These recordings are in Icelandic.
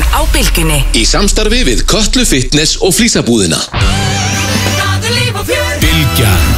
á Bylgjunni. Í samstarfi við Kötlu Fitness og Flísabúðina. Bylgjan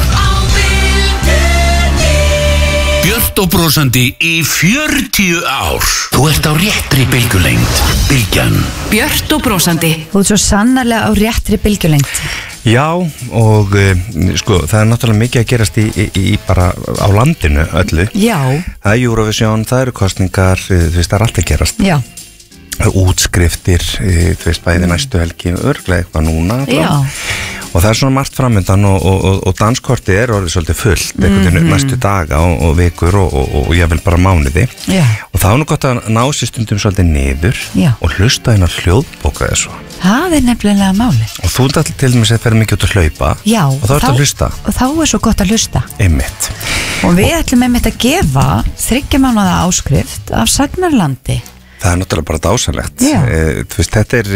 Björt og brósandi í 40 ár. Þú ert á réttri bylgjulengd. Bylgjan Björt og brósandi. Þú ert svo sannarlega á réttri bylgjulengd. Já, og sko, það náttúrulega mikið að gerast í bara á landinu öllu. Já. Það Eurovision, það eru kostningar, þú veist, það allt að gerast. Já. Útskriftir, þú veist, bæði næstu helgi, örglega eitthvað núna. Já. Og það svona margt framöndan og danskortið orðið svolítið fullt einhvern næstu daga og vikur og ég vil bara mánuði. Já. Og það nú gott að ná sér stundum svolítið niður. Já. Og hlusta hérna hljóðbóka þessu. Það nefnilega máli. Og þú ert til dæmis að ferð mikið út að hlaupa. Já. Og þá ertu að hlusta. Og þá svo gott að hlusta. Einmitt. Og við ætlum einmitt að gefa 3 mánaða áskrift af Sagnarlandi. Það náttúrulega bara dásanlegt. Já. Þú veist,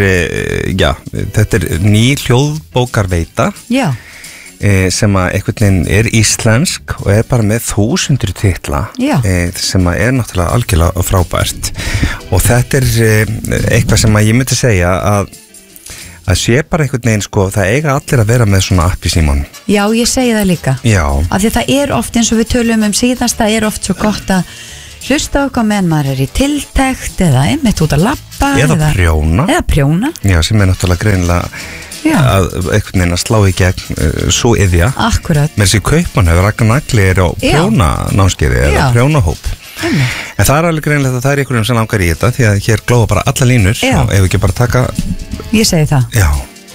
þetta er ný hljóðbókarveita. Já. Sem að einhvern veginn íslensk og bara með 1000 titla. Já. Sem að náttúrulega algjörlega frábært. Og þetta eitthvað sem að ég myndi segja að sé bara einhvern veginn, sko, það eiga allir að vera með svona app í símanum. Já, ég segi það líka. Já. Af því það oft, eins og við tölum síðast, það oft svo gott að hlusta á hvað meðan maður í tiltekt eða einmitt út að labba eða prjóna. Já, sem náttúrulega greinilega að einhvern veginn að slá í gegn svo iðja. Akkurat. Með þessi kaupmann hefur Ragnar Nagli á prjónanámskeiði eða prjónahóp. En það alveg greinlega að það einhverjum sem langar í þetta því að hér glóða bara alla línur og ef ekki bara taka. Ég segi það. Já.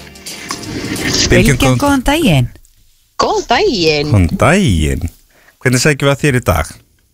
Bylgjan, góðan daginn. Góðan daginn. Góðan daginn. Hvernig segjum við að þér í dag?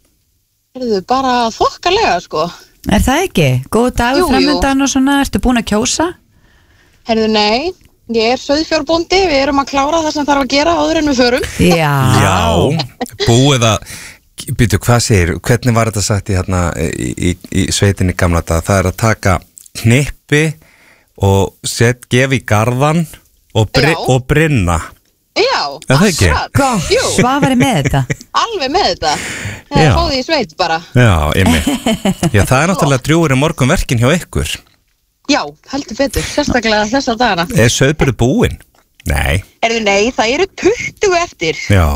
Bara þokkalega, sko. Það ekki? Góð dagur framöndan og svona, ertu búin að kjósa? Nei, ég sauðfjárbóndi, við erum að klára það sem þarf að gera áður en við förum. Já, búið að, býtu, hvað segir, hvernig var þetta sagt í sveitinni gamla dag? Það að taka knippi og gefa í garðan og brinna. Já, akkurat. Svavari með þetta. Alveg með þetta. Það fóði í sveit bara. Já, Já, það náttúrulega drjúgur morgunverkin hjá ykkur. Já, heldur betur, sérstaklega þessa dagana. Sauðburður búinn? Nei. Nei, það eru 20 eftir. Já.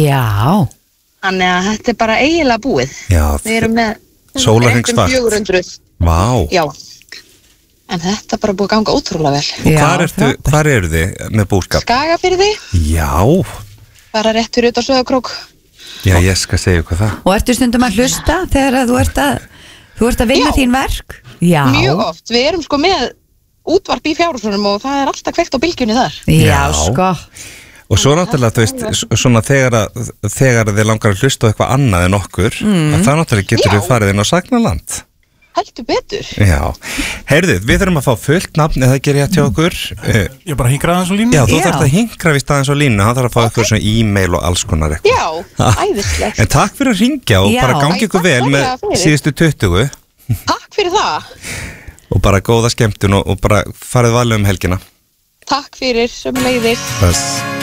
Þannig að þetta bara eiginlega búið. Já. Við erum með sólarhringsvakt. 400. Vá. Já. En þetta bara búið að ganga ótrúlega vel. Og hvar eru þið með búskap? Skagafirði. Já. Bara rétt fyrir út á Sauðárkrók. Já, ég skal segja hvað það. Og ertu stundum að hlusta þegar þú ert að vinna þín verk? Já. Mjög oft. Við erum sko með útvarp í Fjárhúsunum og það alltaf kveikt á Bylgjunni þar. Já, sko. Og svo náttúrulega, þú veist, svona þegar þið langar að hlusta á eitthvað annað en okkur, að það náttúrulega getur við farið inn á Sagnarland. Heldur betur. Já, heyrðið, við þurfum að fá fullt nafn eða gerir ég til okkur. Ég bara hingra aðeins á línu. Já, þú þarfst að hingra vist aðeins á línu, hann þarf að fá eitthvað svona e-mail og alls konar eitthvað. Já, æðislegt. En takk fyrir að hringja og bara gangi ykkur vel með síðustu 20. Takk fyrir það. Og bara góða skemmtun og bara farið varlega helgina. Takk fyrir, sömuleiðis.